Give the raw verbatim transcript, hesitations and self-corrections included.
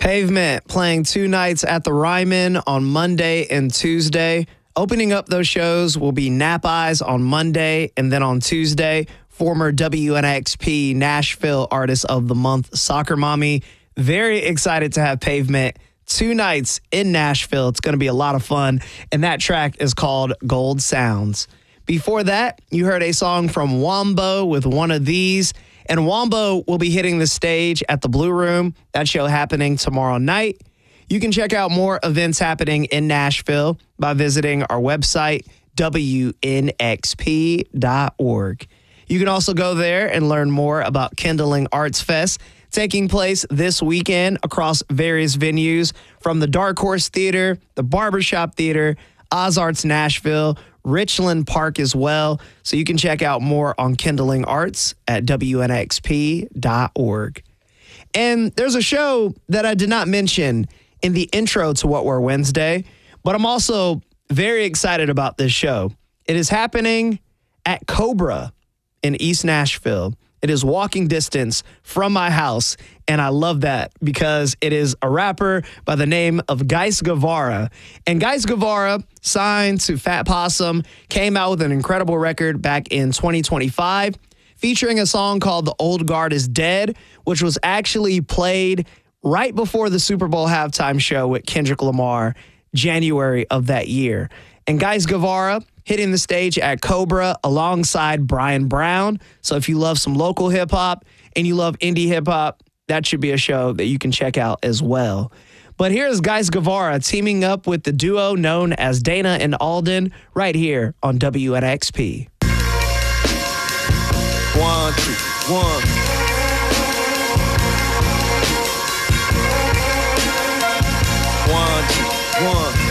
Pavement playing two nights at the Ryman on Monday and Tuesday. Opening up those shows will be Nap Eyes on Monday, and then on Tuesday, former W N X P Nashville Artist of the Month, Soccer Mommy. Very excited to have Pavement two nights in Nashville. It's going to be a lot of fun, and that track is called Gold Sounds. Before that, you heard a song from Wombo with One of These, and Wombo will be hitting the stage at the Blue Room. That show happening tomorrow night. You can check out more events happening in Nashville by visiting our website, W N X P dot org. You can also go there and learn more about Kindling Arts Fest, taking place this weekend across various venues, from the Dark Horse Theater, the Barbershop Theater, Ozarts Nashville, Richland Park as well. So you can check out more on Kindling Arts at W N X P dot org. And there's a show that I did not mention in the intro to What Were Wednesday, but I'm also very excited about this show. It is happening at Cobra in East Nashville. It is walking distance from my house, and I love that because it is a rapper by the name of Geis Guevara. And Geis Guevara, signed to Fat Possum, came out with an incredible record back in twenty twenty-five, featuring a song called The Old Guard is Dead, which was actually played right before the Super Bowl halftime show with Kendrick Lamar, January of that year. And Geis Guevara hitting the stage at Cobra alongside Brian Brown. So if you love some local hip hop and you love indie hip hop, that should be a show that you can check out as well. But here's Geis Guevara teaming up with the duo known as Dana and Alden right here on W N X P. One, two, one. One, two, one.